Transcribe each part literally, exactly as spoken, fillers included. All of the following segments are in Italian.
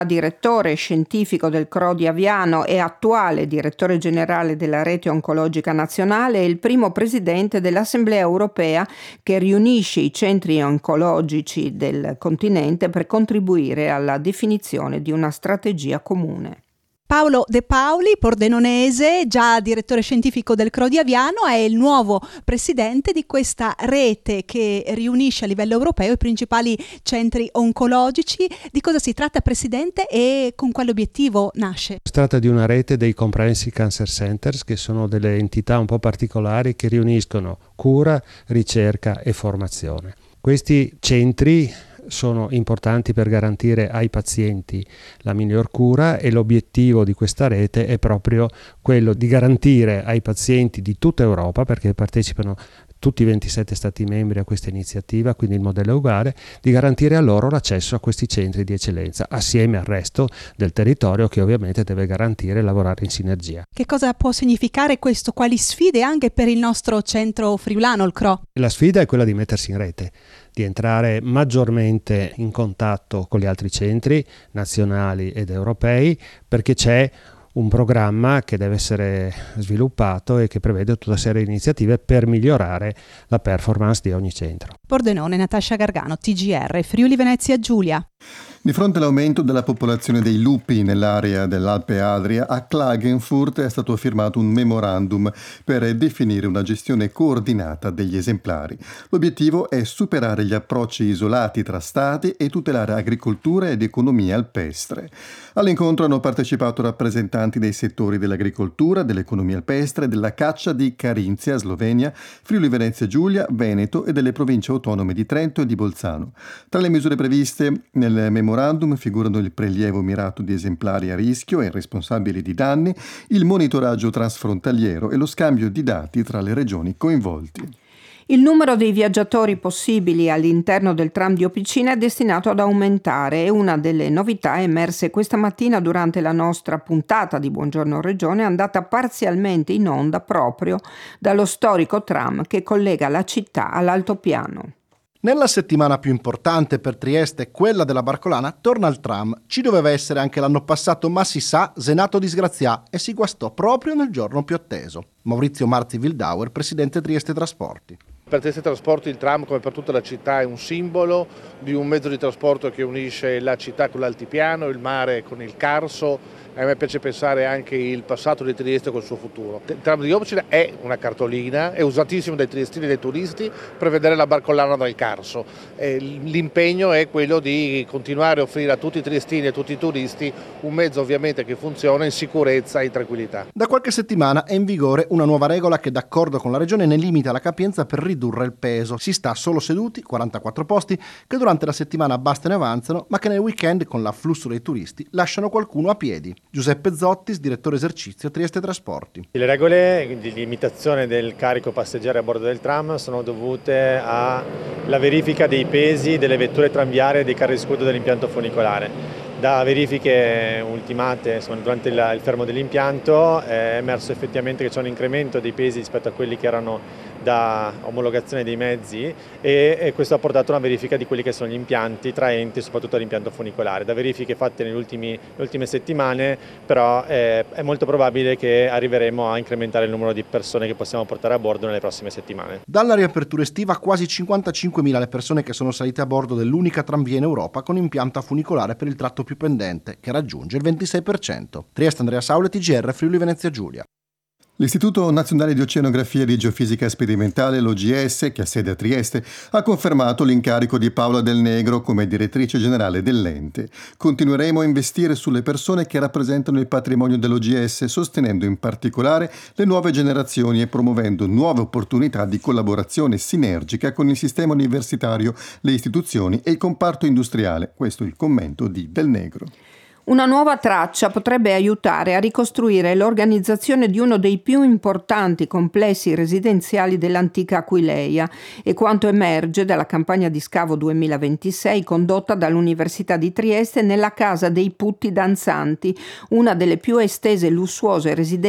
Direttore scientifico del C R O di Aviano e attuale direttore generale della Rete Oncologica Nazionale, è il primo presidente dell'Assemblea Europea che riunisce i centri oncologici del continente per contribuire alla definizione di una strategia comune. Paolo De Paoli, pordenonese, già direttore scientifico del C R O di Aviano, è il nuovo presidente di questa rete che riunisce a livello europeo i principali centri oncologici. Di cosa si tratta, presidente, e con quale obiettivo nasce? Si tratta di una rete dei Comprehensive Cancer Centers, che sono delle entità un po' particolari che riuniscono cura, ricerca e formazione. Questi centri sono importanti per garantire ai pazienti la miglior cura, e l'obiettivo di questa rete è proprio quello di garantire ai pazienti di tutta Europa, perché partecipano tutti i ventisette Stati membri a questa iniziativa, quindi il modello è uguale, di garantire a loro l'accesso a questi centri di eccellenza, assieme al resto del territorio che ovviamente deve garantire e lavorare in sinergia. Che cosa può significare questo? Quali sfide anche per il nostro centro friulano, il C R O? La sfida è quella di mettersi in rete, di entrare maggiormente in contatto con gli altri centri nazionali ed europei, perché c'è un programma che deve essere sviluppato e che prevede tutta una serie di iniziative per migliorare la performance di ogni centro. Pordenone, Natascia Gargano, T G R, Friuli Venezia Giulia. Di fronte all'aumento della popolazione dei lupi nell'area dell'Alpe Adria, a Klagenfurt è stato firmato un memorandum per definire una gestione coordinata degli esemplari. L'obiettivo è superare gli approcci isolati tra stati e tutelare agricoltura ed economia alpestre. All'incontro hanno partecipato rappresentanti dei settori dell'agricoltura, dell'economia alpestre, della caccia di Carinzia, Slovenia, Friuli Venezia Giulia, Veneto e delle province autonome di Trento e di Bolzano. Tra le misure previste nel memorandum figurano il prelievo mirato di esemplari a rischio e responsabili di danni, il monitoraggio transfrontaliero e lo scambio di dati tra le regioni coinvolti. Il numero dei viaggiatori possibili all'interno del tram di Opicina è destinato ad aumentare, e una delle novità emerse questa mattina durante la nostra puntata di Buongiorno Regione, andata parzialmente in onda proprio dallo storico tram che collega la città all'altopiano. Nella settimana più importante per Trieste, quella della Barcolana, torna il tram. Ci doveva essere anche l'anno passato, ma si sa, Senato disgrazia, e si guastò proprio nel giorno più atteso. Maurizio Marzi Wildauer, presidente Trieste Trasporti. Per Trieste Trasporti il tram, come per tutta la città, è un simbolo di un mezzo di trasporto che unisce la città con l'altipiano, il mare con il Carso. A me piace pensare anche il passato di Trieste col suo futuro. Il tram di Opicina è una cartolina, è usatissimo dai triestini e dai turisti per vedere la Barcolana dal Carso. L'impegno è quello di continuare a offrire a tutti i triestini e a tutti i turisti un mezzo ovviamente che funziona in sicurezza e in tranquillità. Da qualche settimana è in vigore una nuova regola che, d'accordo con la regione, ne limita la capienza per ridurre il peso. Si sta solo seduti, quarantaquattro posti, che durante la settimana bastano e avanzano, ma che nel weekend, con l'afflusso dei turisti, lasciano qualcuno a piedi. Giuseppe Zottis, direttore esercizio Trieste Trasporti. Le regole di limitazione del carico passeggeri a bordo del tram sono dovute alla verifica dei pesi delle vetture tranviarie e dei carri scudo dell'impianto funicolare. Da verifiche ultimate insomma, durante il, il fermo dell'impianto è emerso effettivamente che c'è un incremento dei pesi rispetto a quelli che erano da omologazione dei mezzi e, e questo ha portato a una verifica di quelli che sono gli impianti traenti, soprattutto l'impianto funicolare. Da verifiche fatte nelle ultime, le ultime settimane però eh, è molto probabile che arriveremo a incrementare il numero di persone che possiamo portare a bordo nelle prossime settimane. Dalla riapertura estiva quasi cinquantacinquemila le persone che sono salite a bordo dell'unica tranvia in Europa con impianto funicolare per il tratto più pendente, che raggiunge il ventisei per cento. Trieste Andrea Saule, T G R, Friuli Venezia Giulia. L'Istituto Nazionale di Oceanografia e di Geofisica Sperimentale, l'O G S, che ha sede a Trieste, ha confermato l'incarico di Paola Del Negro come direttrice generale dell'ente. Continueremo a investire sulle persone che rappresentano il patrimonio dell'O G S, sostenendo in particolare le nuove generazioni e promuovendo nuove opportunità di collaborazione sinergica con il sistema universitario, le istituzioni e il comparto industriale. Questo è il commento di Del Negro. Una nuova traccia potrebbe aiutare a ricostruire l'organizzazione di uno dei più importanti complessi residenziali dell'antica Aquileia e quanto emerge dalla campagna di scavo duemilaventisei condotta dall'Università di Trieste nella Casa dei Putti Danzanti, una delle più estese e lussuose residenze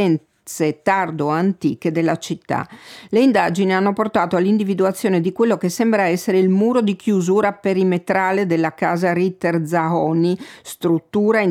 tardo-antiche della città. Le indagini hanno portato all'individuazione di quello che sembra essere il muro di chiusura perimetrale della casa Ritter Zahoni, struttura